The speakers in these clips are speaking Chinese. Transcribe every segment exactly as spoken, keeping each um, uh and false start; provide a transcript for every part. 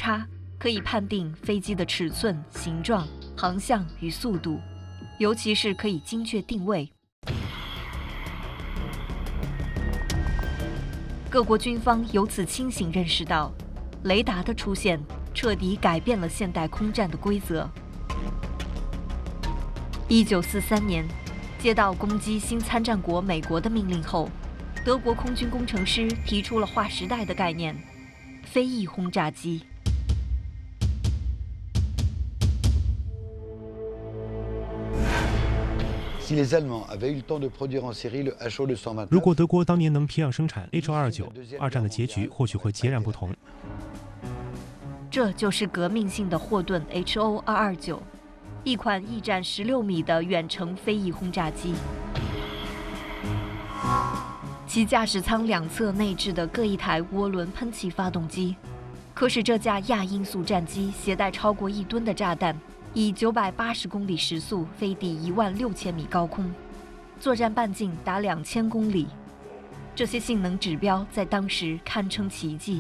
差，可以判定飞机的尺寸、形状、航向与速度，尤其是可以精确定位。各国军方由此清醒认识到，雷达的出现彻底改变了现代空战的规则。一九四三年，接到攻击新参战国美国的命令后，德国空军工程师提出了划时代的概念——飞翼轰炸机。 如果德国当年能批量生产 H O 二九，二战的结局或许会截然不同。 这就是革命性的霍顿 H O 二二九，一款翼展十六米的远程飞翼轰炸机。其驾驶舱两侧内置的各一台涡轮喷气发动机，可使这架亚音速战机携带超过一吨的炸弹，以九百八十公里时速飞抵一万六千米高空，作战半径达两千公里。这些性能指标在当时堪称奇迹。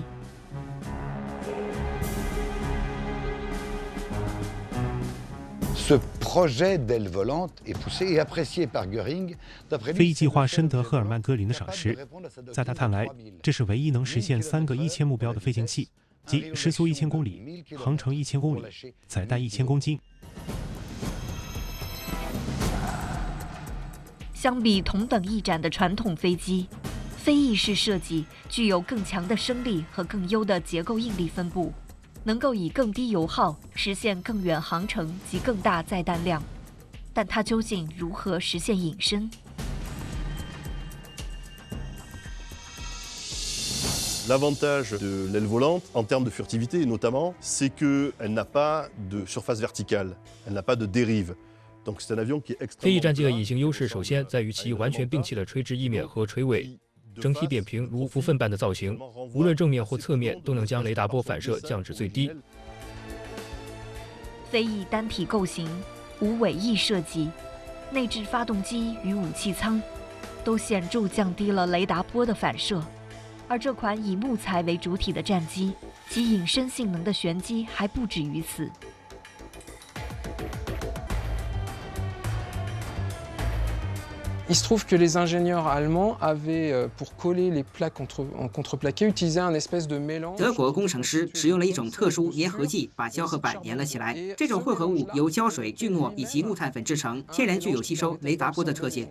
飞翼计划深得赫尔曼·戈林的赏识，在他看来，这是唯一能实现三个一千目标的飞行器，即时速一千公里、航程一千公里、载弹一千公斤。 相比同等翼展的传统飞机，飞翼式设计具有更强的升力和更优的结构应力分布，能够以更低油耗实现更远航程及更大载弹量。但它究竟如何实现隐身？ L'avantage de l'aile volante, en termes de furtivité notamment, c'est qu'elle n'a pas de surface verticale, elle n'a pas de dérive. Donc c'est un avion qui est extrêmement. 飞翼战机的隐形优势首先在于其完全摒弃了垂直翼面和垂尾，整体扁平如扶粪般的造型，无论正面或侧面都能将雷达波反射降至最低。 飞翼单体构型、无尾翼设计、内置发动机与武器舱，都显著降低了雷达波的反射。 而这款以木材为主体的战机，其隐身性能的玄机还不止于此。 Il se trouve que les ingénieurs allemands avaient, pour coller les plaques contre, en contreplaqué, utilisé un espèce de mélange. 德国工程师使用了一种特殊粘合剂，把胶和板粘了起来。这种混合物由胶水、锯末以及木炭粉制成，天然具有吸收雷达波的特性。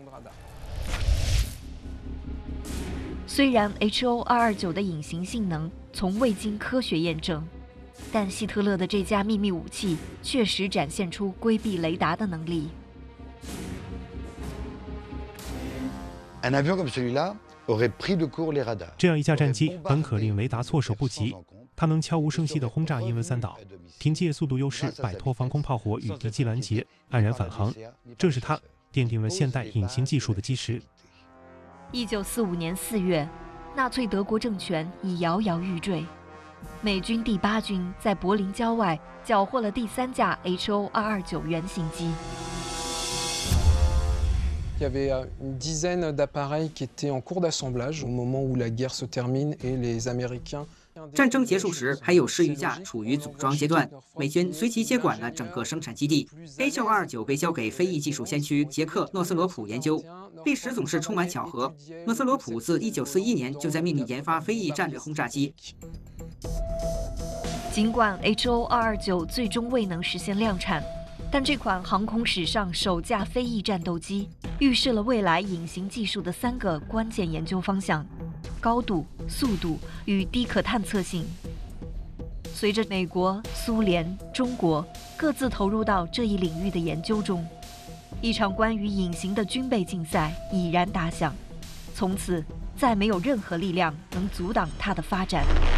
虽然 H O 二二九的隐形性能从未经科学验证，但希特勒的这架秘密武器确实展现出规避雷达的能力。 这样一架战机本可令雷达措手不及，它能悄无声息地轰炸英文三岛，凭借速度优势摆脱防空炮火与敌机拦截，安然返航。这是它奠定了现代隐形技术的基石。 一九四五年四月，纳粹德国政权已摇摇欲坠，美军第八军在柏林郊外缴获了第三架 H O 二二九原型机。 Il y avait une dizaine d'appareils qui étaient en cours d'assemblage au moment où la guerre se termine et les Américains. 战争结束时，还有十余架处于组装阶段，美军随即接管了整个生产基地。H O 二二九被交给飞翼技术先驱杰克·诺斯罗普研究。历史总是充满巧合，诺斯罗普自一九四一年就在秘密研发飞翼战略轰炸机。 尽管 H O 二二九最终未能实现量产，但这款航空史上首架飞翼战斗机预示了未来隐形技术的三个关键研究方向：高度、速度与低可探测性。随着美国、苏联、中国各自投入到这一领域的研究中，一场关于隐形的军备竞赛已然打响。从此，再没有任何力量能阻挡它的发展。